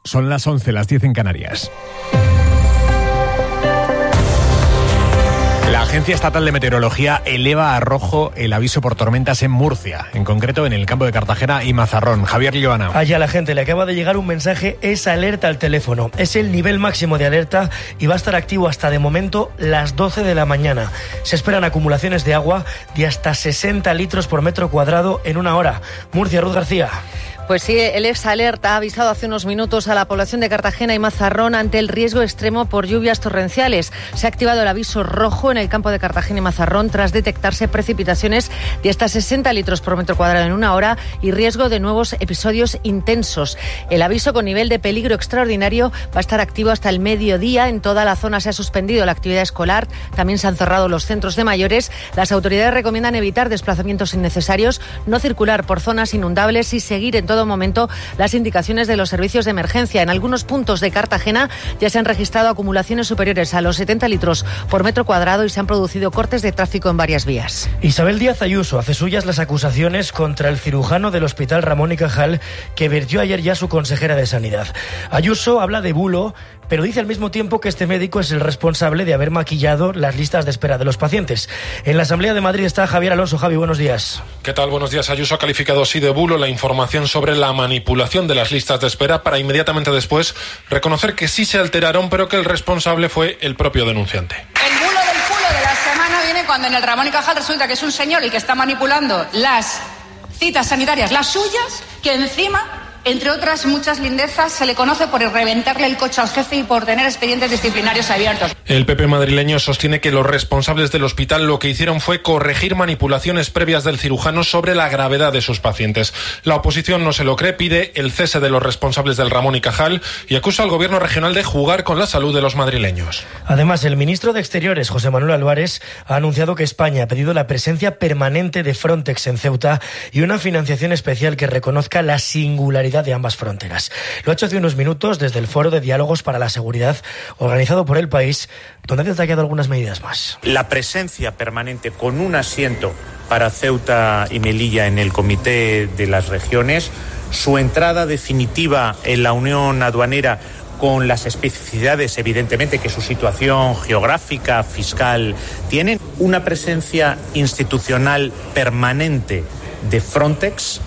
Son las 11, las 10 en Canarias. La Agencia Estatal de Meteorología eleva a rojo el aviso por tormentas en Murcia, en concreto en el campo de Cartagena y Mazarrón. Javier Lioana. Allá a la gente le acaba de llegar un mensaje, es alerta al teléfono. Es el nivel máximo de alerta y va a estar activo hasta de momento las 12 de la mañana. Se esperan acumulaciones de agua de hasta 60 litros por metro cuadrado en una hora. Murcia, Ruth García. Pues sí, el EFSA-Alerta ha avisado hace unos minutos a la población de Cartagena y Mazarrón ante el riesgo extremo por lluvias torrenciales. Se ha activado el aviso rojo en el campo de Cartagena y Mazarrón tras detectarse precipitaciones de hasta 60 litros por metro cuadrado en una hora y riesgo de nuevos episodios intensos. El aviso con nivel de peligro extraordinario va a estar activo hasta el mediodía. En toda la zona se ha suspendido la actividad escolar. También se han cerrado los centros de mayores. Las autoridades recomiendan evitar desplazamientos innecesarios, no circular por zonas inundables y seguir en todo momento las indicaciones de los servicios de emergencia. En algunos puntos de Cartagena ya se han registrado acumulaciones superiores a los 70 litros por metro cuadrado y se han producido cortes de tráfico en varias vías. Isabel Díaz Ayuso hace suyas las acusaciones contra el cirujano del Hospital Ramón y Cajal que vertió ayer ya su consejera de Sanidad. Ayuso habla de bulo, pero dice al mismo tiempo que este médico es el responsable de haber maquillado las listas de espera de los pacientes. En la Asamblea de Madrid está Javier Alonso. Javi, buenos días. ¿Qué tal? Buenos días. Ayuso ha calificado así de bulo la información sobre la manipulación de las listas de espera para inmediatamente después reconocer que sí se alteraron, pero que el responsable fue el propio denunciante. El bulo del culo de la semana viene cuando en el Ramón y Cajal resulta que es un señor el que está manipulando las citas sanitarias, las suyas, que encima, entre otras muchas lindezas, se le conoce por reventarle el coche al jefe y por tener expedientes disciplinarios abiertos. El PP madrileño sostiene que los responsables del hospital lo que hicieron fue corregir manipulaciones previas del cirujano sobre la gravedad de sus pacientes. La oposición no se lo cree, pide el cese de los responsables del Ramón y Cajal y acusa al gobierno regional de jugar con la salud de los madrileños. Además, el ministro de Exteriores, José Manuel Álvarez, ha anunciado que España ha pedido la presencia permanente de Frontex en Ceuta y una financiación especial que reconozca la singularidad de ambas fronteras. Lo ha hecho hace unos minutos desde el Foro de Diálogos para la Seguridad organizado por El País, donde ha detallado algunas medidas más. La presencia permanente con un asiento para Ceuta y Melilla en el Comité de las Regiones, su entrada definitiva en la Unión Aduanera con las especificidades, evidentemente, que su situación geográfica, fiscal tienen, una presencia institucional permanente de Frontex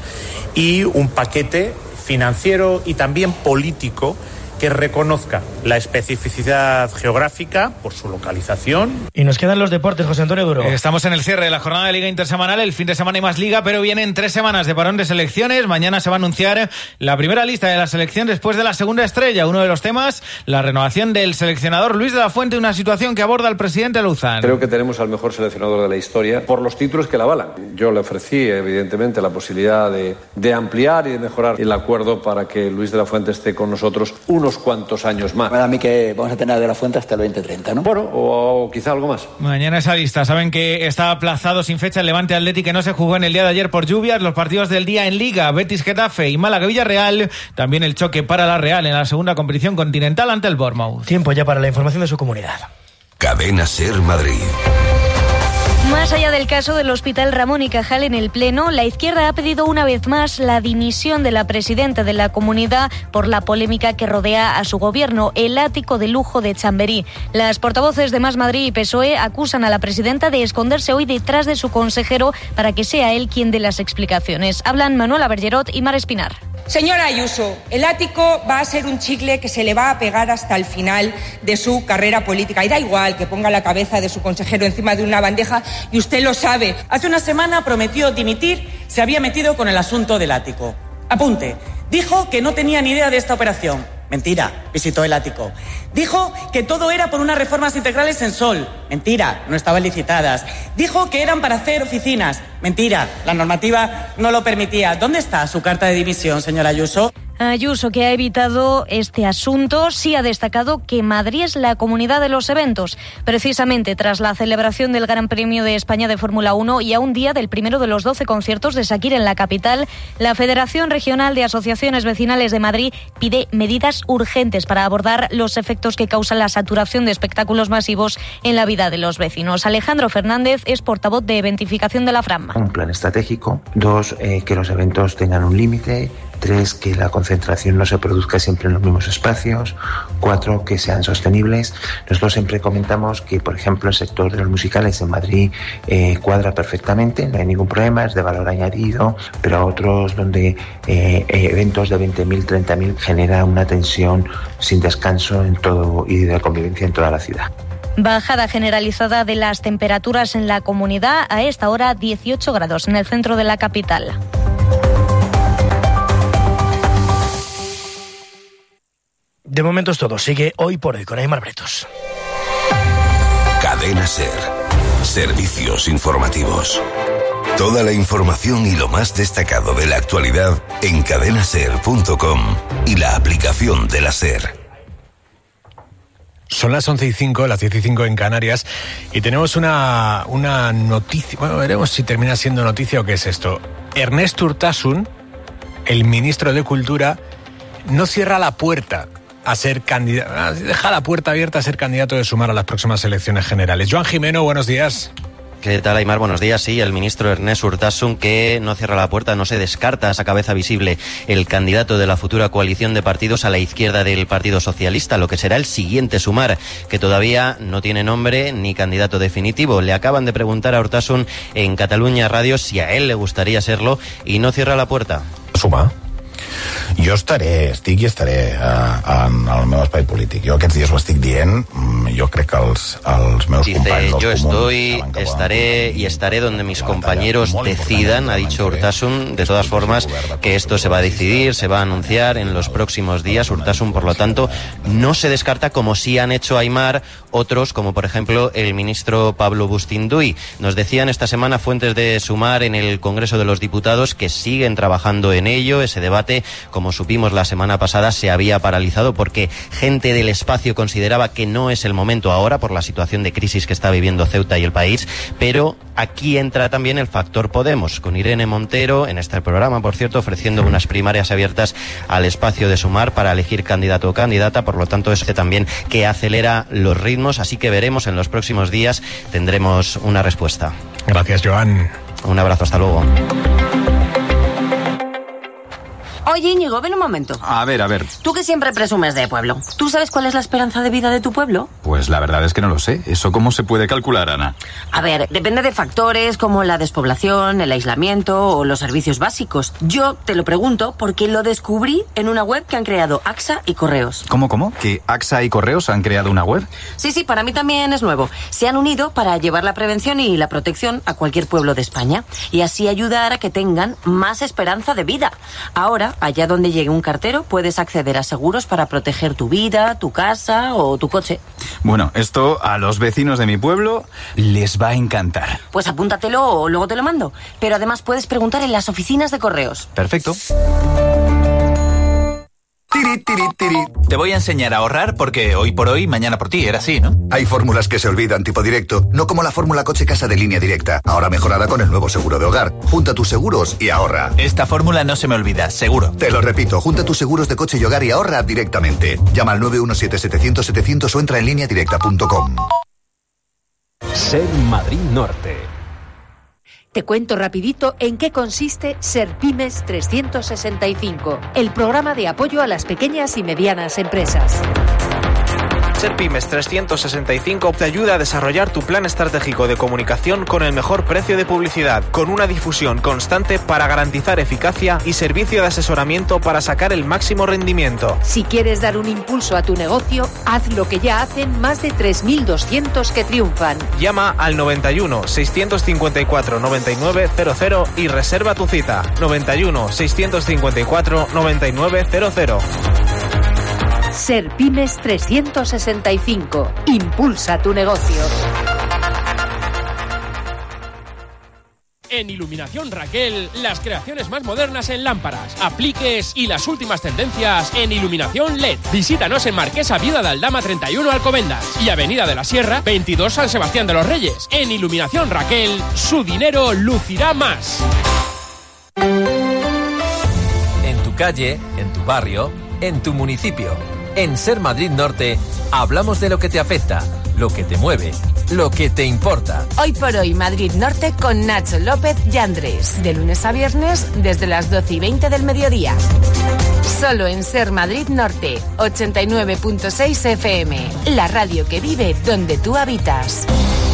y un paquete financiero y también político que reconozca la especificidad geográfica por su localización. Y nos quedan los deportes, José Antonio Duro. Estamos en el cierre de la jornada de Liga Intersemanal, el fin de semana hay más Liga, pero vienen 3 semanas de parón de selecciones. Mañana se va a anunciar la primera lista de la selección después de la segunda estrella. Uno de los temas, la renovación del seleccionador Luis de la Fuente, una situación que aborda el presidente Luzán. Creo que tenemos al mejor seleccionador de la historia por los títulos que la avalan. Yo le ofrecí, evidentemente, la posibilidad de ampliar y de mejorar el acuerdo para que Luis de la Fuente esté con nosotros unos cuantos años más. Para mí que vamos a tener de la Fuente hasta el 2030, ¿no? Bueno, o quizá algo más. Mañana esa lista. Saben que está aplazado sin fecha el Levante Athletic, que no se jugó en el día de ayer por lluvias. Los partidos del día en Liga, Betis Getafe y Málaga Villarreal. También el choque para la Real en la segunda competición continental ante el Bournemouth. Tiempo ya para la información de su comunidad. Cadena SER Madrid. Más allá del caso del Hospital Ramón y Cajal, en el Pleno, la izquierda ha pedido una vez más la dimisión de la presidenta de la comunidad por la polémica que rodea a su gobierno, el ático de lujo de Chamberí. Las portavoces de Más Madrid y PSOE acusan a la presidenta de esconderse hoy detrás de su consejero para que sea él quien dé las explicaciones. Hablan Manuela Bergerot y Mar Espinar. Señora Ayuso, el ático va a ser un chicle que se le va a pegar hasta el final de su carrera política. Y da igual que ponga la cabeza de su consejero encima de una bandeja, y usted lo sabe. Hace una semana prometió dimitir, se había metido con el asunto del ático. Apunte, dijo que no tenía ni idea de esta operación. Mentira, visitó el ático. Dijo que todo era por unas reformas integrales en Sol. Mentira, no estaban licitadas. Dijo que eran para hacer oficinas. Mentira, la normativa no lo permitía. ¿Dónde está su carta de dimisión, señora Ayuso? Ayuso, que ha evitado este asunto, sí ha destacado que Madrid es la comunidad de los eventos. Precisamente tras la celebración del Gran Premio de España de Fórmula 1 y a un día del primero de los 12 conciertos de Shakira en la capital, la Federación Regional de Asociaciones Vecinales de Madrid pide medidas urgentes para abordar los efectos que causa la saturación de espectáculos masivos en la vida de los vecinos. Alejandro Fernández es portavoz de Eventificación de la FRAM. Un plan estratégico. 2, que los eventos tengan un límite. 3, que la concentración no se produzca siempre en los mismos espacios. 4, que sean sostenibles. Nosotros siempre comentamos que, por ejemplo, el sector de los musicales en Madrid cuadra perfectamente, no hay ningún problema, es de valor añadido, pero otros donde eventos de 20.000, 30.000 genera una tensión sin descanso en todo y de convivencia en toda la ciudad. Bajada generalizada de las temperaturas en la comunidad, a esta hora 18 grados en el centro de la capital. De momento es todo. Sigue Hoy por Hoy con Aimar Bretos. Cadena SER. Servicios informativos. Toda la información y lo más destacado de la actualidad en cadenaser.com y la aplicación de la SER. Son las 11:05, las 10:05 en Canarias, y tenemos una noticia. Bueno, veremos si termina siendo noticia o qué es esto. Ernest Urtasun, el ministro de Cultura, no cierra la puerta a ser candidato, deja la puerta abierta a ser candidato de Sumar a las próximas elecciones generales. Joan Jimeno, buenos días. ¿Qué tal, Aimar? Buenos días. Sí, el ministro Ernest Urtasun, que no cierra la puerta, no se descarta a esa cabeza visible el candidato de la futura coalición de partidos a la izquierda del Partido Socialista, lo que será el siguiente Sumar, que todavía no tiene nombre ni candidato definitivo. Le acaban de preguntar a Urtasun en Catalunya Radio si a él le gustaría serlo y no cierra la puerta. Sumar? Jo estaré en el meu espai polític. Jo aquests dies ho estic dient, jo crec que els meus companys dels comuns... Estaré donde mis compañeros decidan, ha dicho Urtasun. De todas formas, que esto se va a decidir, se va a anunciar en los próximos días. Urtasun, por lo tanto, no se descarta, como sí han hecho Aimar otros, como por ejemplo el ministro Pablo Bustinduy. Nos decían esta semana fuentes de Sumar en el Congreso de los Diputados que siguen trabajando en ello. Ese debate, como supimos la semana pasada, se había paralizado porque gente del espacio consideraba que no es el momento ahora por la situación de crisis que está viviendo Ceuta y el país, pero aquí entra también el factor Podemos, con Irene Montero en este programa, por cierto, ofreciendo unas primarias abiertas al espacio de Sumar para elegir candidato o candidata. Por lo tanto, es también que acelera los ritmos, así que veremos en los próximos días, tendremos una respuesta. Gracias, Joan. Un abrazo, hasta luego. Oye, Íñigo, ven un momento. A ver. Tú que siempre presumes de pueblo, ¿tú sabes cuál es la esperanza de vida de tu pueblo? Pues la verdad es que no lo sé. ¿Eso cómo se puede calcular, Ana? A ver, depende de factores como la despoblación, el aislamiento o los servicios básicos. Yo te lo pregunto porque lo descubrí en una web que han creado AXA y Correos. ¿Cómo? ¿Que AXA y Correos han creado una web? Sí, para mí también es nuevo. Se han unido para llevar la prevención y la protección a cualquier pueblo de España y así ayudar a que tengan más esperanza de vida. Ahora, allá donde llegue un cartero, puedes acceder a seguros para proteger tu vida, tu casa o tu coche. Bueno, esto a los vecinos de mi pueblo les va a encantar. Pues apúntatelo o luego te lo mando. Pero además puedes preguntar en las oficinas de Correos. Perfecto. Te voy a enseñar a ahorrar porque hoy por hoy, mañana por ti, era así, ¿no? Hay fórmulas que se olvidan tipo directo, no como la fórmula coche-casa de Línea Directa, ahora mejorada con el nuevo seguro de hogar. Junta tus seguros y ahorra. Esta fórmula no se me olvida, seguro. Te lo repito, junta tus seguros de coche y hogar y ahorra directamente. Llama al 917-700-700 o entra en lineadirecta.com. SER Madrid Norte. Te cuento rapidito en qué consiste SERPYMES 365, el programa de apoyo a las pequeñas y medianas empresas. SERPYMES 365 te ayuda a desarrollar tu plan estratégico de comunicación con el mejor precio de publicidad, con una difusión constante para garantizar eficacia y servicio de asesoramiento para sacar el máximo rendimiento. Si quieres dar un impulso a tu negocio, haz lo que ya hacen más de 3.200 que triunfan. Llama al 91 654 9900 y reserva tu cita. 91 654 9900. SERPYMES 365. Impulsa tu negocio. En Iluminación Raquel, las creaciones más modernas en lámparas, apliques y las últimas tendencias en iluminación LED. Visítanos en Marquesa Viuda de Aldama 31 Alcobendas y Avenida de la Sierra 22 San Sebastián de los Reyes. En Iluminación Raquel, su dinero lucirá más. En tu calle, en tu barrio, en tu municipio. En SER Madrid Norte hablamos de lo que te afecta, lo que te mueve, lo que te importa. Hoy por hoy, Madrid Norte con Nacho López y Andrés. De lunes a viernes, desde las 12:20 del mediodía. Solo en Ser Madrid Norte, 89.6 FM. La radio que vive donde tú habitas.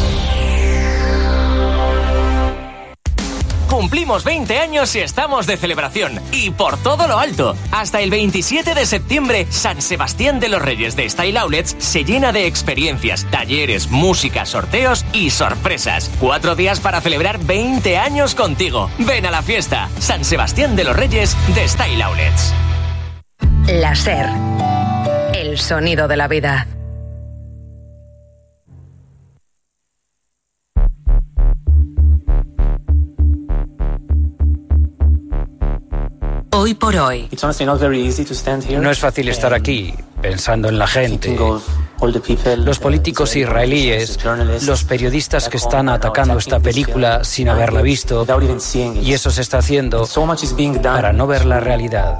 Cumplimos 20 años y estamos de celebración. Y por todo lo alto. Hasta el 27 de septiembre, San Sebastián de los Reyes de Style Outlets se llena de experiencias, talleres, música, sorteos y sorpresas. 4 días para celebrar 20 años contigo. Ven a la fiesta. San Sebastián de los Reyes de Style Outlets. La SER. El sonido de la vida. Hoy por hoy. No es fácil estar aquí, pensando en la gente, los políticos israelíes, los periodistas que están atacando esta película sin haberla visto, y eso se está haciendo para no ver la realidad.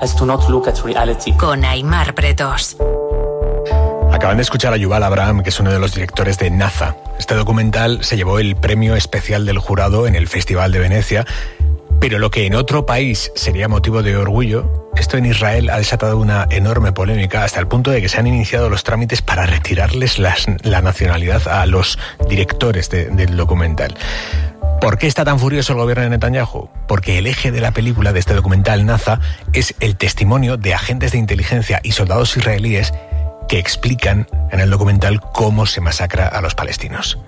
Con Aimar Bretos. Acaban de escuchar a Yuval Abraham, que es uno de los directores de Naza. Este documental se llevó el premio especial del jurado en el Festival de Venecia. Pero lo que en otro país sería motivo de orgullo, esto en Israel ha desatado una enorme polémica hasta el punto de que se han iniciado los trámites para retirarles la nacionalidad a los directores del documental. ¿Por qué está tan furioso el gobierno de Netanyahu? Porque el eje de la película, de este documental Naza, es el testimonio de agentes de inteligencia y soldados israelíes que explican en el documental cómo se masacra a los palestinos.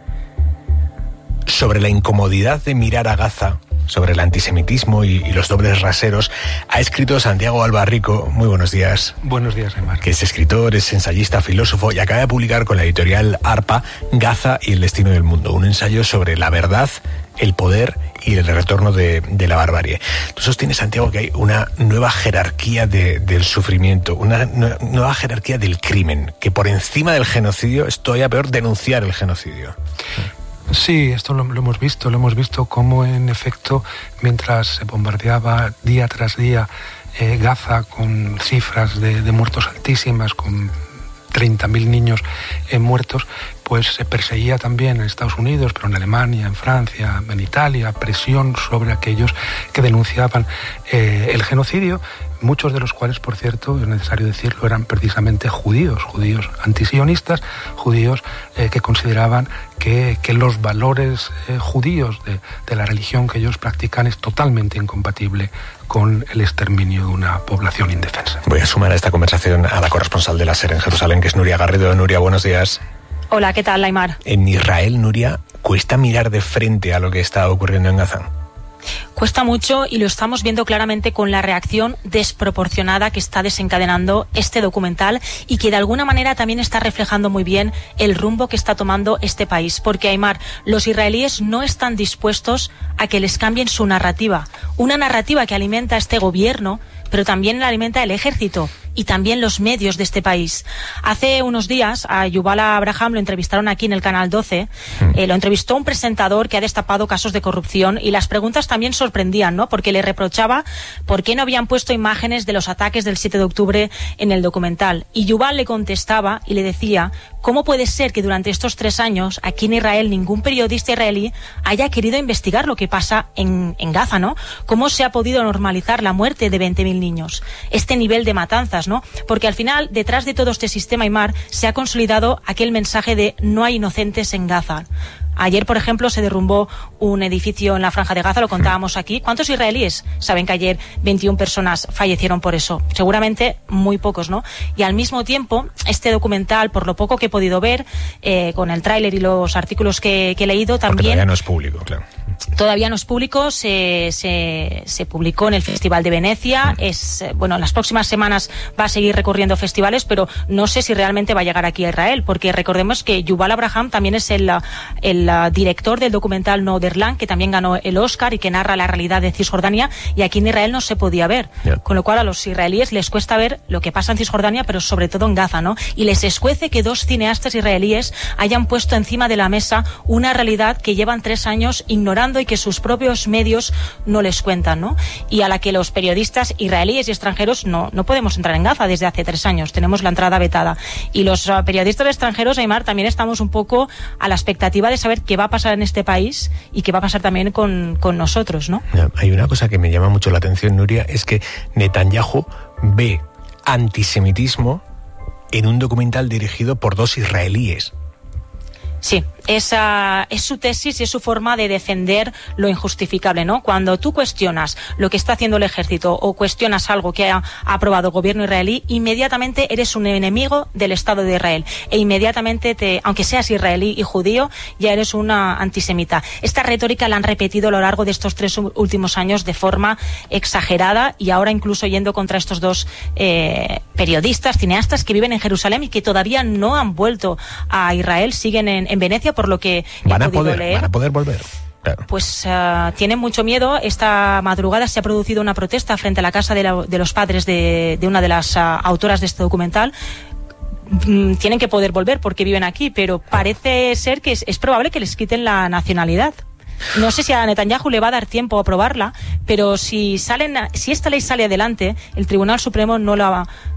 Sobre la incomodidad de mirar a Gaza, sobre el antisemitismo y los dobles raseros, ha escrito Santiago Albarrico. Muy buenos días. Buenos días, Aimar. Que es escritor, es ensayista, filósofo y acaba de publicar con la editorial ARPA Gaza y el destino del mundo, un ensayo sobre la verdad, el poder y el retorno de la barbarie. Tú sostienes, Santiago, que hay una nueva jerarquía del sufrimiento, una nueva jerarquía del crimen, que por encima del genocidio es todavía peor denunciar el genocidio. Sí, esto lo hemos visto como en efecto, mientras se bombardeaba día tras día Gaza con cifras de muertos altísimas, con 30.000 niños muertos, pues se perseguía también en Estados Unidos, pero en Alemania, en Francia, en Italia, presión sobre aquellos que denunciaban el genocidio, muchos de los cuales, por cierto, es necesario decirlo, eran precisamente judíos antisionistas, judíos que consideraban que los valores judíos de la religión que ellos practican es totalmente incompatible con el exterminio de una población indefensa. Voy a sumar a esta conversación a la corresponsal de la SER en Jerusalén, que es Nuria Garrido. Nuria, buenos días. Hola, ¿qué tal, Aimar? En Israel, Nuria, ¿cuesta mirar de frente a lo que está ocurriendo en Gaza? Cuesta mucho y lo estamos viendo claramente con la reacción desproporcionada que está desencadenando este documental y que de alguna manera también está reflejando muy bien el rumbo que está tomando este país. Porque, Aimar, los israelíes no están dispuestos a que les cambien su narrativa. Una narrativa que alimenta a este gobierno, pero también la alimenta el ejército y también los medios de este país. Hace unos días a Yuval Abraham lo entrevistaron aquí en el Canal 12. Lo entrevistó un presentador que ha destapado casos de corrupción y las preguntas también sorprendían, ¿no? Porque le reprochaba por qué no habían puesto imágenes de los ataques del 7 de octubre en el documental. Y Yuval le contestaba y le decía: ¿cómo puede ser que durante estos 3 años aquí en Israel ningún periodista israelí haya querido investigar lo que pasa en Gaza, ¿no? ¿Cómo se ha podido normalizar la muerte de 20.000 niños? Este nivel de matanzas, ¿no? Porque al final, detrás de todo este sistema, Aimar, se ha consolidado aquel mensaje de no hay inocentes en Gaza. Ayer, por ejemplo, se derrumbó un edificio en la Franja de Gaza, lo contábamos aquí. ¿Cuántos israelíes saben que ayer 21 personas fallecieron por eso? Seguramente muy pocos, ¿no? Y al mismo tiempo, este documental, por lo poco que he podido ver, con el tráiler y los artículos que he leído, también... Porque todavía no es público, claro. Todavía no es público, se publicó en el Festival de Venecia. Bueno, en las próximas semanas va a seguir recorriendo festivales, pero no sé si realmente va a llegar aquí a Israel, porque recordemos que Yuval Abraham también es el el director del documental Noorderland, que también ganó el Oscar y que narra la realidad de Cisjordania, y aquí en Israel no se podía ver. Con lo cual a los israelíes les cuesta ver lo que pasa en Cisjordania, pero sobre todo en Gaza, ¿no? Y les escuece que 2 cineastas israelíes hayan puesto encima de la mesa una realidad que llevan 3 años ignorando y que sus propios medios no les cuentan, ¿no? Y a la que los periodistas israelíes y extranjeros no podemos entrar en Gaza desde hace 3 años. Tenemos la entrada vetada. Y los periodistas extranjeros, Aimar, también estamos un poco a la expectativa de saber qué va a pasar en este país y qué va a pasar también con nosotros, ¿no? Hay una cosa que me llama mucho la atención, Nuria, es que Netanyahu ve antisemitismo en un documental dirigido por 2 israelíes. Sí, es su tesis y es su forma de defender lo injustificable, ¿no? Cuando tú cuestionas lo que está haciendo el ejército o cuestionas algo que ha aprobado el gobierno israelí, inmediatamente eres un enemigo del Estado de Israel e inmediatamente, aunque seas israelí y judío, ya eres una antisemita. Esta retórica la han repetido a lo largo de estos 3 últimos años de forma exagerada y ahora incluso yendo contra estos 2 periodistas, cineastas que viven en Jerusalén y que todavía no han vuelto a Israel, siguen en Venecia, por lo que van a poder volver. Claro. Pues tienen mucho miedo. Esta madrugada se ha producido una protesta frente a la casa de los padres de una de las autoras de este documental. Tienen que poder volver porque viven aquí, pero parece ser que es probable que les quiten la nacionalidad. No sé si a Netanyahu le va a dar tiempo a aprobarla, pero si esta ley sale adelante, el Tribunal Supremo no lo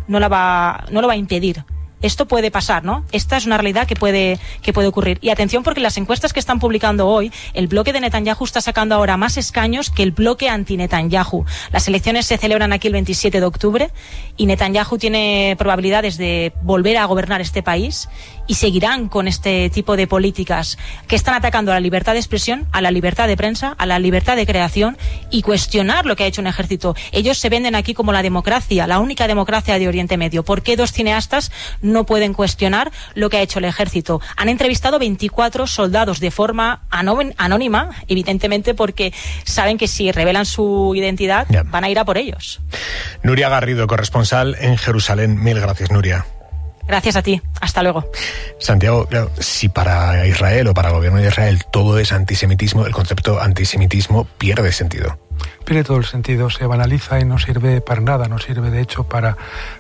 va a impedir. Esto puede pasar, ¿no? Esta es una realidad que puede ocurrir. Y atención, porque las encuestas que están publicando hoy, el bloque de Netanyahu está sacando ahora más escaños que el bloque anti-Netanyahu. Las elecciones se celebran aquí el 27 de octubre y Netanyahu tiene probabilidades de volver a gobernar este país y seguirán con este tipo de políticas que están atacando a la libertad de expresión, a la libertad de prensa, a la libertad de creación y cuestionar lo que ha hecho un ejército. Ellos se venden aquí como la democracia, la única democracia de Oriente Medio. ¿Por qué 2 cineastas no pueden cuestionar lo que ha hecho el ejército? Han entrevistado 24 soldados de forma anónima, evidentemente porque saben que si revelan su identidad van a ir a por ellos. Nuria Garrido, corresponsal en Jerusalén. Mil gracias, Nuria. Gracias a ti. Hasta luego. Santiago, claro, si para Israel o para el gobierno de Israel todo es antisemitismo, el concepto antisemitismo pierde sentido. Pierde todo el sentido, se banaliza y no sirve para nada, no sirve de hecho para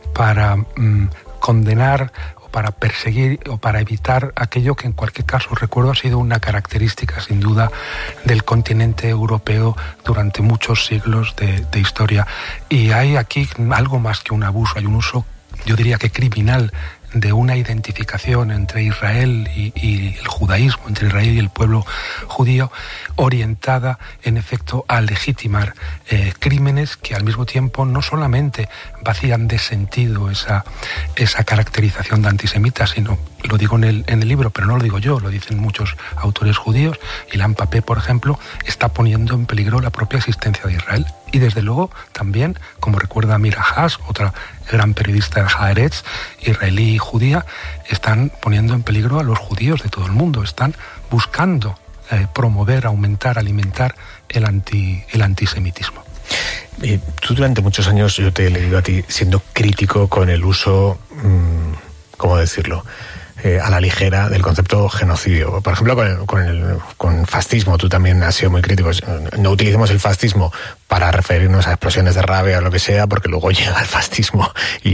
condenar o para perseguir o para evitar aquello que en cualquier caso, recuerdo, ha sido una característica sin duda del continente europeo durante muchos siglos de historia. Y hay aquí algo más que un abuso, hay un uso, yo diría que criminal, de una identificación entre Israel y el judaísmo, entre Israel y el pueblo judío, orientada en efecto a legitimar crímenes que al mismo tiempo no solamente vacían de sentido esa caracterización de antisemita, sino, lo digo en el libro, pero no lo digo yo, lo dicen muchos autores judíos. Ilan Papé, por ejemplo, está poniendo en peligro la propia existencia de Israel. Y desde luego también, como recuerda Mira Haas, otra gran periodista de Haaretz, israelí y judía, están poniendo en peligro a los judíos de todo el mundo. Están buscando promover, aumentar, alimentar el antisemitismo. Tú durante muchos años, yo te he leído a ti siendo crítico con el uso, ¿cómo decirlo?, a la ligera del concepto genocidio. Por ejemplo, con fascismo, tú también has sido muy crítico. No utilicemos el fascismo para referirnos a explosiones de rabia o lo que sea, porque luego llega el fascismo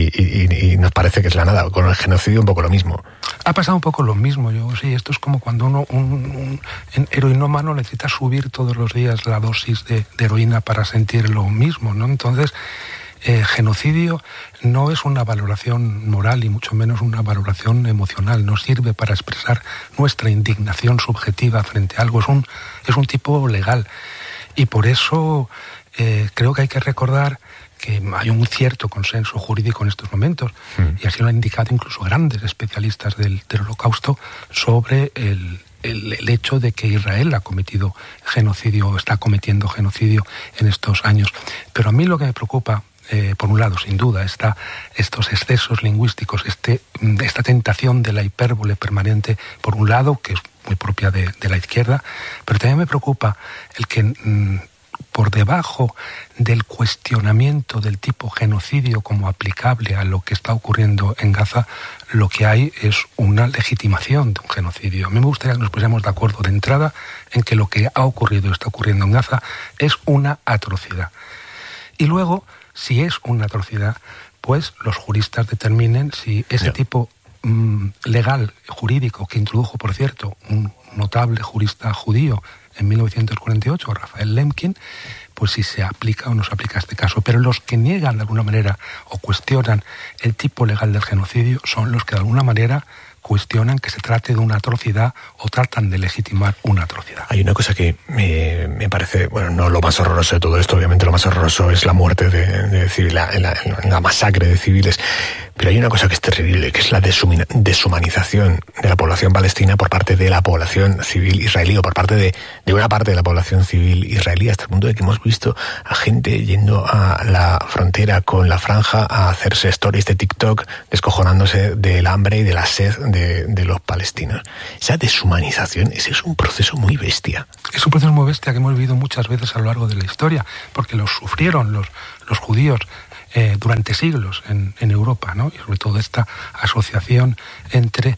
y nos parece que es la nada. Con el genocidio un poco lo mismo. Ha pasado un poco lo mismo. Esto es como cuando un heroinómano necesita subir todos los días la dosis de heroína para sentir lo mismo, ¿no? Entonces, genocidio no es una valoración moral y mucho menos una valoración emocional. No sirve para expresar nuestra indignación subjetiva frente a algo. Es un tipo legal. Y por eso creo que hay que recordar que hay un cierto consenso jurídico en estos momentos, y así lo han indicado incluso grandes especialistas del Holocausto, sobre el hecho de que Israel ha cometido genocidio, está cometiendo genocidio en estos años. Pero a mí lo que me preocupa, por un lado, sin duda, estos excesos lingüísticos, esta tentación de la hipérbole permanente, por un lado, que es muy propia de la izquierda, pero también me preocupa el que por debajo del cuestionamiento del tipo genocidio como aplicable a lo que está ocurriendo en Gaza, lo que hay es una legitimación de un genocidio. A mí me gustaría que nos pusiéramos de acuerdo de entrada en que lo que ha ocurrido y está ocurriendo en Gaza es una atrocidad. Y luego, si es una atrocidad, pues los juristas determinen si ese tipo legal, jurídico, que introdujo, por cierto, un notable jurista judío en 1948, Rafael Lemkin, pues si se aplica o no se aplica este caso. Pero los que niegan de alguna manera o cuestionan el tipo legal del genocidio son los que de alguna manera cuestionan que se trate de una atrocidad o tratan de legitimar una atrocidad. Hay una cosa que me parece, bueno, no lo más horroroso de todo esto, obviamente lo más horroroso es la muerte de civiles, la masacre de civiles, pero hay una cosa que es terrible, que es la deshumanización de la población palestina por parte de la población civil israelí, o por parte de una parte de la población civil israelí, hasta el punto de que hemos visto a gente yendo a la frontera con la franja a hacerse stories de TikTok, descojonándose del hambre y de la sed de los palestinos. Esa deshumanización, ese es un proceso muy bestia. Es un proceso muy bestia que hemos vivido muchas veces a lo largo de la historia, porque los sufrieron los judíos durante siglos en Europa, ¿no? Y sobre todo esta asociación entre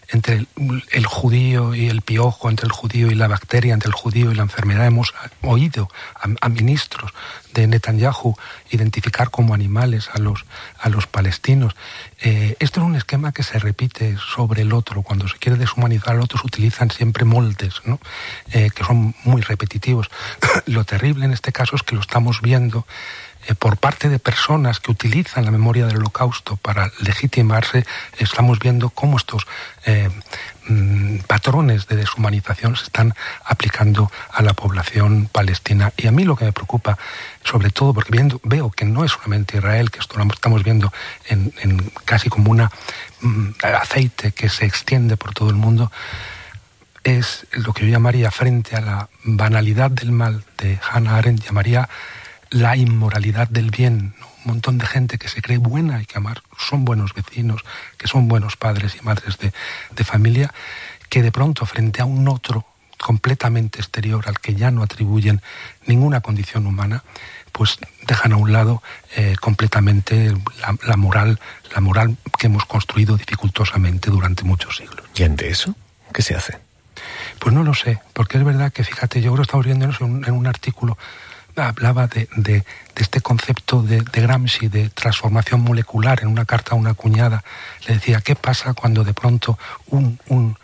el judío y el piojo, entre el judío y la bacteria, entre el judío y la enfermedad. Hemos oído a ministros de Netanyahu identificar como animales a los palestinos. Esto es un esquema que se repite sobre el otro. Cuando se quiere deshumanizar al otro se utilizan siempre moldes, ¿no? Que son muy repetitivos. Lo terrible en este caso es que lo estamos viendo por parte de personas que utilizan la memoria del Holocausto para legitimarse. Estamos viendo cómo estos patrones de deshumanización se están aplicando a la población palestina. Y a mí lo que me preocupa, sobre todo porque veo que no es solamente Israel, que esto lo estamos viendo en casi como un aceite que se extiende por todo el mundo, es lo que yo llamaría, frente a la banalidad del mal de Hannah Arendt, llamaría la inmoralidad del bien, ¿no? Un montón de gente que se cree buena y que además son buenos vecinos, que son buenos padres y madres de familia, que de pronto frente a un otro completamente exterior al que ya no atribuyen ninguna condición humana, pues dejan a un lado completamente la moral que hemos construido dificultosamente durante muchos siglos. ¿Y ante eso qué se hace? Pues no lo sé, porque es verdad que, fíjate, yo creo que estamos viendo eso en un artículo. Hablaba de este concepto de Gramsci, de transformación molecular, en una carta a una cuñada. Le decía, ¿qué pasa cuando de pronto un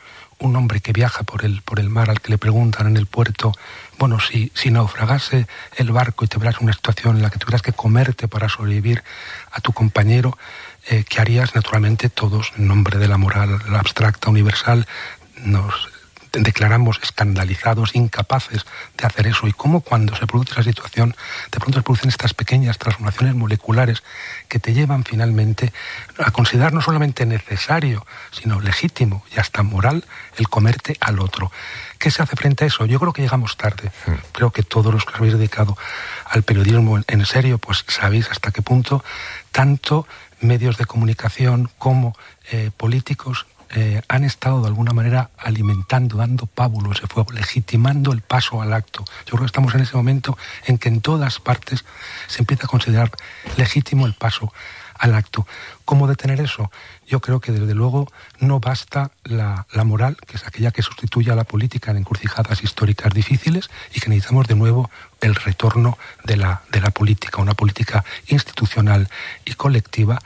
hombre que viaja por el mar, al que le preguntan en el puerto, bueno, si naufragase el barco y te verás en una situación en la que tuvieras que comerte para sobrevivir a tu compañero, ¿qué harías? Naturalmente todos, en nombre de la moral abstracta universal, nos declaramos escandalizados, incapaces de hacer eso. Y cómo cuando se produce esa situación, de pronto se producen estas pequeñas transformaciones moleculares que te llevan finalmente a considerar no solamente necesario, sino legítimo y hasta moral el comerte al otro. ¿Qué se hace frente a eso? Yo creo que llegamos tarde. Creo que todos los que os habéis dedicado al periodismo en serio, pues sabéis hasta qué punto tanto medios de comunicación como políticos han estado de alguna manera alimentando, dando pábulo a ese fuego, legitimando el paso al acto. Yo creo que estamos en ese momento en que en todas partes se empieza a considerar legítimo el paso al acto. ¿Cómo detener eso? Yo creo que desde luego no basta la moral, que es aquella que sustituye a la política en encrucijadas históricas difíciles, y que necesitamos de nuevo el retorno de la política, una política institucional y colectiva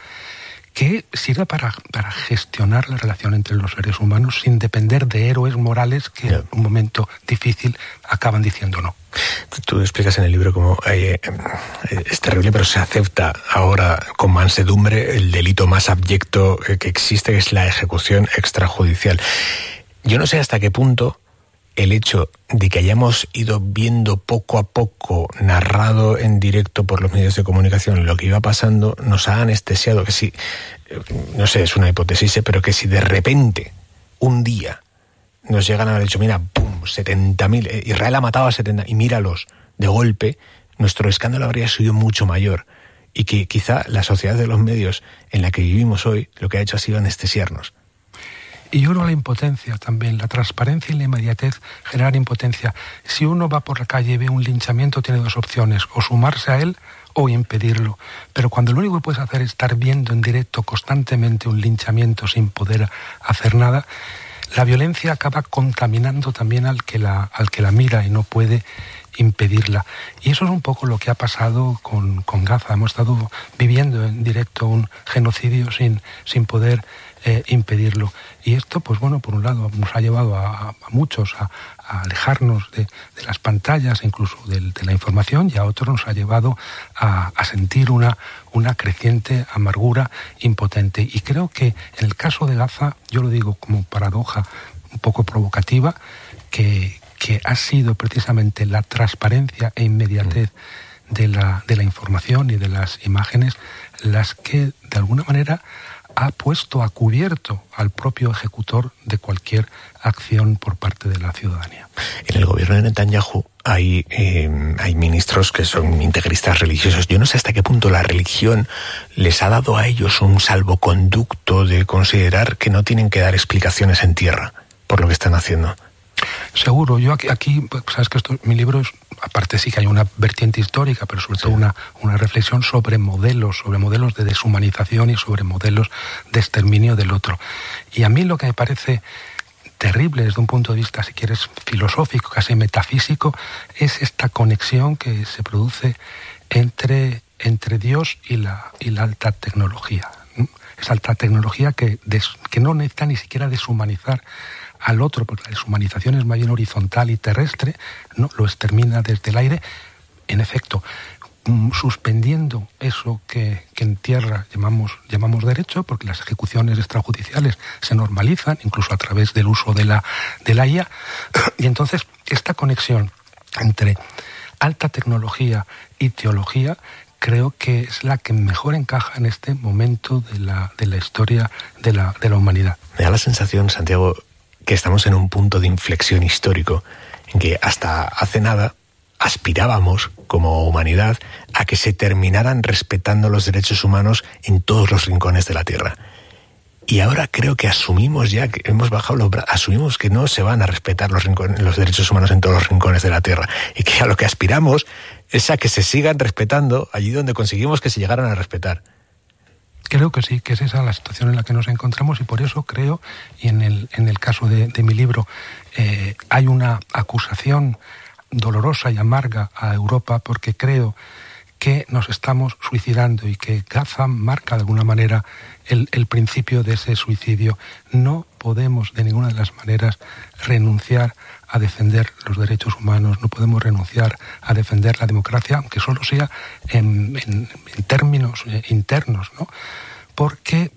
que sirva para gestionar la relación entre los seres humanos sin depender de héroes morales que en un momento difícil acaban diciendo no. Tú explicas en el libro cómo es terrible, pero se acepta ahora con mansedumbre el delito más abyecto que existe, que es la ejecución extrajudicial. Yo no sé hasta qué punto el hecho de que hayamos ido viendo poco a poco, narrado en directo por los medios de comunicación, lo que iba pasando, nos ha anestesiado, que si, no sé, es una hipótesis, pero que si de repente, un día, nos llegan a haber dicho, mira, ¡pum!, 70.000, Israel ha matado a 70, y míralos, de golpe, nuestro escándalo habría sido mucho mayor. Y que quizá la sociedad de los medios en la que vivimos hoy, lo que ha hecho ha sido anestesiarnos. Y yo creo la impotencia también, la transparencia y la inmediatez generan impotencia. Si uno va por la calle y ve un linchamiento, tiene dos opciones, o sumarse a él o impedirlo. Pero cuando lo único que puedes hacer es estar viendo en directo constantemente un linchamiento sin poder hacer nada, la violencia acaba contaminando también al que la mira y no puede impedirla. Y eso es un poco lo que ha pasado con Gaza. Hemos estado viviendo en directo un genocidio sin poder impedirlo. Y esto, pues bueno, por un lado nos ha llevado a muchos a alejarnos de las pantallas, incluso de la información, y a otros nos ha llevado a sentir una creciente amargura impotente. Y creo que en el caso de Gaza, yo lo digo como paradoja un poco provocativa, que ha sido precisamente la transparencia e inmediatez de la información y de las imágenes las que de alguna manera ha puesto a cubierto al propio ejecutor de cualquier acción por parte de la ciudadanía. En el gobierno de Netanyahu hay ministros que son integristas religiosos. Yo no sé hasta qué punto la religión les ha dado a ellos un salvoconducto de considerar que no tienen que dar explicaciones en tierra por lo que están haciendo. Seguro, yo aquí sabes que mi libro es, aparte sí que hay una vertiente histórica, pero sobre todo una reflexión sobre modelos de deshumanización y sobre modelos de exterminio del otro. Y a mí lo que me parece terrible desde un punto de vista, si quieres, filosófico, casi metafísico, es esta conexión que se produce entre Dios y la alta tecnología. Esa alta tecnología que no necesita ni siquiera deshumanizar al otro, porque la deshumanización es más bien horizontal y terrestre, ¿no? Lo extermina desde el aire, en efecto, suspendiendo eso que en tierra llamamos derecho, porque las ejecuciones extrajudiciales se normalizan, incluso a través del uso de la IA, y entonces esta conexión entre alta tecnología y teología creo que es la que mejor encaja en este momento de la historia de la humanidad. Me da la sensación, Santiago, que estamos en un punto de inflexión histórico en que hasta hace nada aspirábamos como humanidad a que se terminaran respetando los derechos humanos en todos los rincones de la Tierra. Y ahora creo que asumimos ya, que hemos bajado los brazos, asumimos que no se van a respetar los derechos humanos en todos los rincones de la Tierra y que a lo que aspiramos es a que se sigan respetando allí donde conseguimos que se llegaran a respetar. Creo que sí, que es esa la situación en la que nos encontramos, y por eso creo, y en el caso de mi libro, hay una acusación dolorosa y amarga a Europa, porque creo que nos estamos suicidando y que Gaza marca de alguna manera el principio de ese suicidio. No podemos de ninguna de las maneras renunciar a defender los derechos humanos, no podemos renunciar a defender la democracia, aunque solo sea en términos internos, ¿no? Porque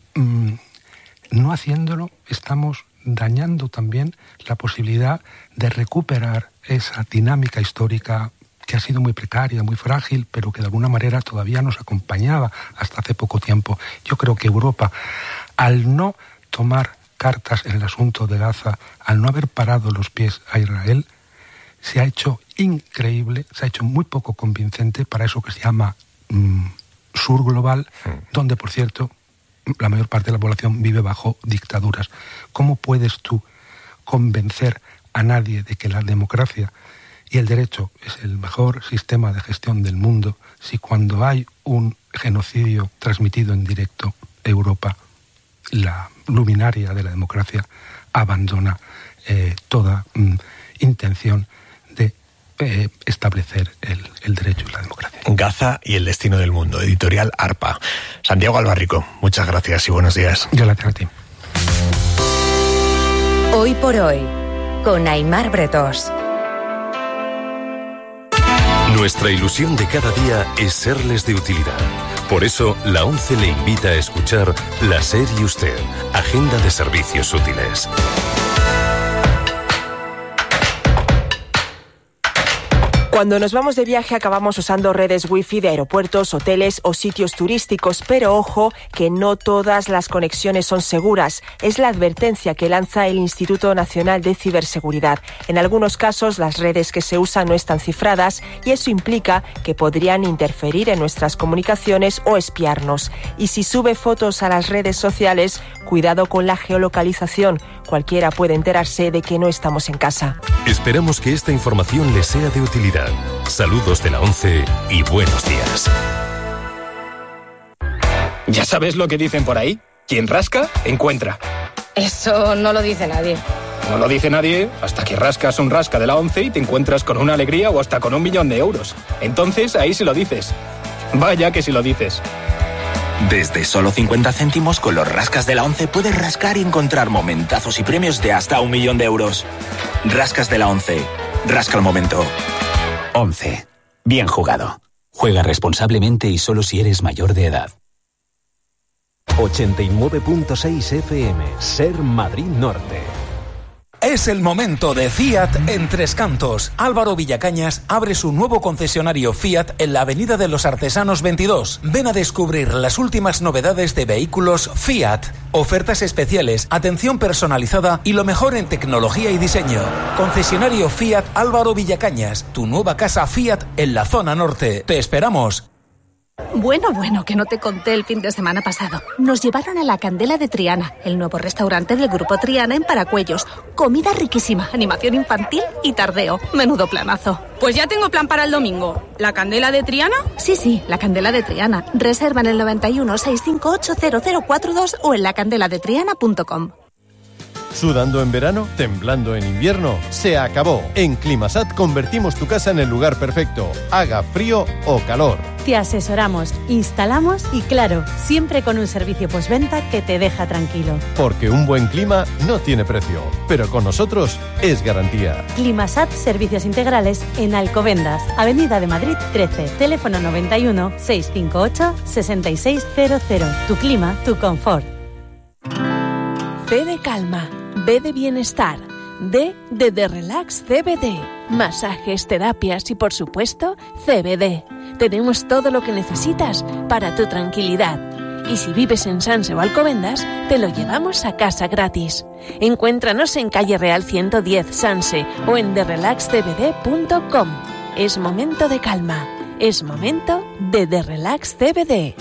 no haciéndolo estamos dañando también la posibilidad de recuperar esa dinámica histórica que ha sido muy precaria, muy frágil, pero que de alguna manera todavía nos acompañaba hasta hace poco tiempo. Yo creo que Europa, al no tomar cartas en el asunto de Gaza, al no haber parado los pies a Israel, se ha hecho increíble, se ha hecho muy poco convincente para eso que se llama sur global, donde, por cierto, la mayor parte de la población vive bajo dictaduras. ¿Cómo puedes tú convencer a nadie de que la democracia y el derecho es el mejor sistema de gestión del mundo si cuando hay un genocidio transmitido en directo, Europa, la luminaria de la democracia, abandona toda intención de establecer el derecho y la democracia? Gaza y el destino del mundo, editorial ARPA. Santiago Albarrico, muchas gracias y buenos días. Gracias a ti. Hoy por hoy, con Aimar Bretos. Nuestra ilusión de cada día es serles de utilidad. Por eso, la ONCE le invita a escuchar La SER y Usted, Agenda de Servicios Útiles. Cuando nos vamos de viaje acabamos usando redes wifi de aeropuertos, hoteles o sitios turísticos, pero ojo que no todas las conexiones son seguras. Es la advertencia que lanza el Instituto Nacional de Ciberseguridad. En algunos casos las redes que se usan no están cifradas y eso implica que podrían interferir en nuestras comunicaciones o espiarnos. Y si sube fotos a las redes sociales, cuidado con la geolocalización. Cualquiera puede enterarse de que no estamos en casa. Esperamos que esta información les sea de utilidad. Saludos de la ONCE y buenos días. ¿Ya sabes lo que dicen por ahí? Quien rasca, encuentra. Eso no lo dice nadie. No lo dice nadie hasta que rascas un rasca de la ONCE y te encuentras con una alegría o hasta con 1 millón de euros. Entonces, ahí sí lo dices. Vaya que sí lo dices. Desde solo 50 céntimos con los rascas de la ONCE puedes rascar y encontrar momentazos y premios de hasta 1 millón de euros. Rascas de la ONCE. Rasca el momento. ONCE. Bien jugado. Juega responsablemente y solo si eres mayor de edad. 89.6 FM, Ser Madrid Norte. Es el momento de Fiat en Tres Cantos. Álvaro Villacañas abre su nuevo concesionario Fiat en la Avenida de los Artesanos 22. Ven a descubrir las últimas novedades de vehículos Fiat. Ofertas especiales, atención personalizada y lo mejor en tecnología y diseño. Concesionario Fiat Álvaro Villacañas, tu nueva casa Fiat en la zona norte. Te esperamos. Bueno, que no te conté el fin de semana pasado. Nos llevaron a la Candela de Triana, el nuevo restaurante del Grupo Triana en Paracuellos. Comida riquísima, animación infantil y tardeo. Menudo planazo. Pues ya tengo plan para el domingo. ¿La Candela de Triana? Sí, la Candela de Triana. Reserva en el 91 658 0042 o en lacandeladetriana.com. ¿Sudando en verano? ¿Temblando en invierno? Se acabó. En Climasat convertimos tu casa en el lugar perfecto, haga frío o calor. Te asesoramos, instalamos y claro, siempre con un servicio postventa que te deja tranquilo. Porque un buen clima no tiene precio, pero con nosotros es garantía. Climasat Servicios Integrales en Alcobendas, Avenida de Madrid 13, teléfono 91 658 6600. Tu clima, tu confort. C de calma, B de bienestar, D de The Relax CBD, masajes, terapias y por supuesto CBD. Tenemos todo lo que necesitas para tu tranquilidad. Y si vives en Sanse o Alcobendas, te lo llevamos a casa gratis. Encuéntranos en Calle Real 110 Sanse o en therelaxcbd.com. Es momento de calma, es momento de The Relax CBD.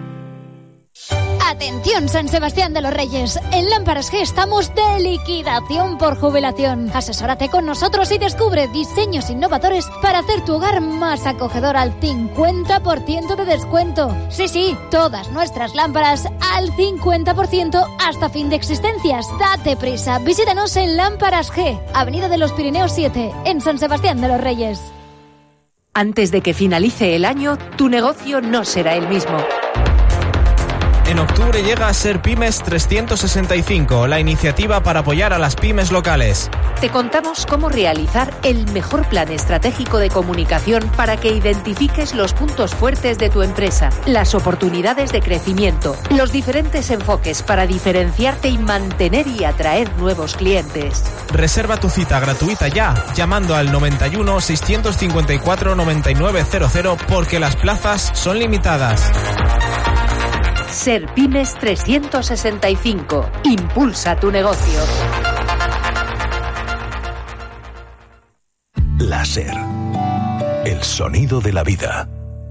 Atención San Sebastián de los Reyes, en Lámparas G estamos de liquidación por jubilación. Asesórate con nosotros y descubre diseños innovadores para hacer tu hogar más acogedor al 50% de descuento. Sí, todas nuestras lámparas al 50% hasta fin de existencias. Date prisa, visítanos en Lámparas G, Avenida de los Pirineos 7, en San Sebastián de los Reyes. Antes de que finalice el año, tu negocio no será el mismo. En octubre llega a Ser Pymes 365, la iniciativa para apoyar a las pymes locales. Te contamos cómo realizar el mejor plan estratégico de comunicación para que identifiques los puntos fuertes de tu empresa, las oportunidades de crecimiento, los diferentes enfoques para diferenciarte y mantener y atraer nuevos clientes. Reserva tu cita gratuita ya, llamando al 91 654 9900 porque las plazas son limitadas. Ser Pymes 365. Impulsa tu negocio. La Ser. El sonido de la vida.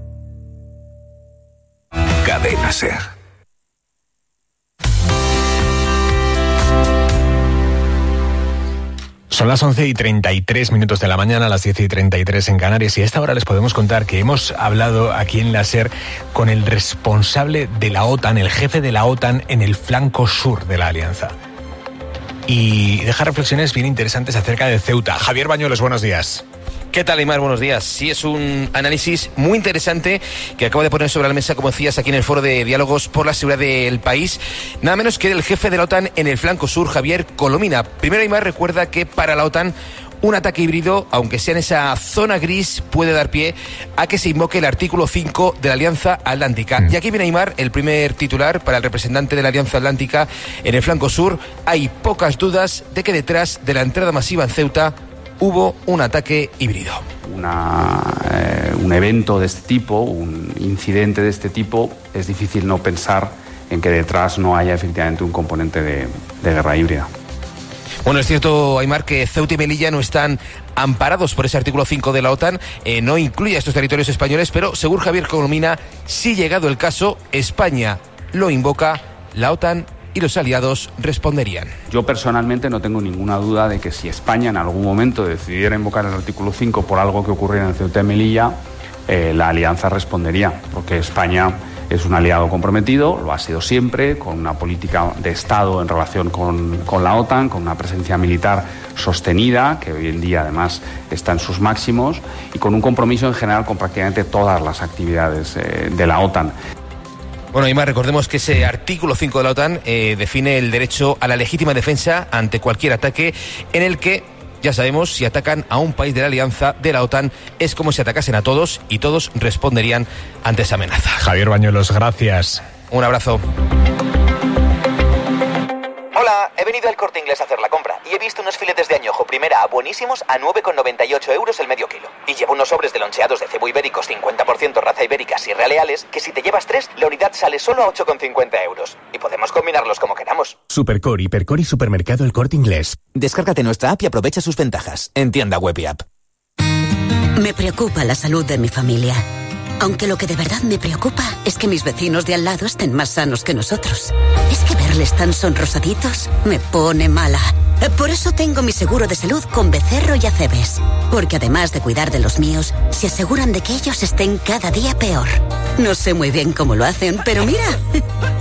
Cadena Ser. Son las 11:33 de la mañana, las 10:33 en Canarias, y a esta hora les podemos contar que hemos hablado aquí en la SER con el responsable de la OTAN, el jefe de la OTAN en el flanco sur de la alianza. Y deja reflexiones bien interesantes acerca de Ceuta. Javier Bañuelos, buenos días. ¿Qué tal, Aimar? Buenos días. Sí, es un análisis muy interesante que acaba de poner sobre la mesa, como decías, aquí en el Foro de Diálogos por la Seguridad del País. Nada menos que el jefe de la OTAN en el flanco sur, Javier Colomina. Primero, Aimar, recuerda que para la OTAN un ataque híbrido, aunque sea en esa zona gris, puede dar pie a que se invoque el artículo 5 de la Alianza Atlántica. Y aquí viene, Aimar, el primer titular para el representante de la Alianza Atlántica en el flanco sur. Hay pocas dudas de que detrás de la entrada masiva en Ceuta hubo un ataque híbrido. Un evento de este tipo, un incidente de este tipo, es difícil no pensar en que detrás no haya efectivamente un componente de guerra híbrida. Bueno, es cierto, Aimar, que Ceuta y Melilla no están amparados por ese artículo 5 de la OTAN, no incluye a estos territorios españoles, pero según Javier Colomina, si llegado el caso, España lo invoca, la OTAN y los aliados responderían. Yo personalmente no tengo ninguna duda de que si España en algún momento decidiera invocar el artículo 5 por algo que ocurriera en Ceuta y Melilla, la alianza respondería, porque España es un aliado comprometido, lo ha sido siempre, con una política de Estado en relación con la OTAN, con una presencia militar sostenida, que hoy en día además está en sus máximos, y con un compromiso en general con prácticamente todas las actividades de la OTAN. Bueno, Aimar, recordemos que ese artículo 5 de la OTAN define el derecho a la legítima defensa ante cualquier ataque, en el que, ya sabemos, si atacan a un país de la alianza de la OTAN, es como si atacasen a todos y todos responderían ante esa amenaza. Javier Bañuelos, gracias. Un abrazo. Hola, he venido al Corte Inglés a hacer la compra y he visto unos filetes de añojo primera a buenísimos a 9,98 € el medio kilo. Y llevo unos sobres de loncheados de cebo ibéricos 50% raza ibérica Sierra Leales, que si te llevas 3, la unidad sale solo a 8,50 €. Y podemos combinarlos como queramos. Supercore, Hipercore y Supermercado El Corte Inglés. Descárgate nuestra app y aprovecha sus ventajas. En tienda web y app. Me preocupa la salud de mi familia. Aunque lo que de verdad me preocupa es que mis vecinos de al lado estén más sanos que nosotros. Es que verles tan sonrosaditos me pone mala. Por eso tengo mi seguro de salud con Becerro y Acebes. Porque además de cuidar de los míos, se aseguran de que ellos estén cada día peor. No sé muy bien cómo lo hacen, pero mira,